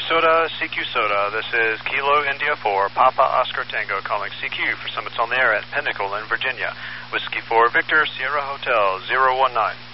Soda, CQ Soda. This is Kilo India 4, Papa Oscar Tango calling CQ for Summits on the Air at Pinnacle in Virginia. Whiskey 4 Victor, Sierra Hotel 019.